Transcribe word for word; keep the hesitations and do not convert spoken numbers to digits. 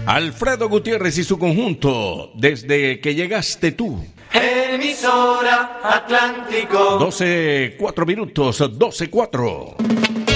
Alfredo Gutiérrez y su conjunto, desde que llegaste tú. Emisora Atlántico. doce, cuatro minutos, doce, cuatro.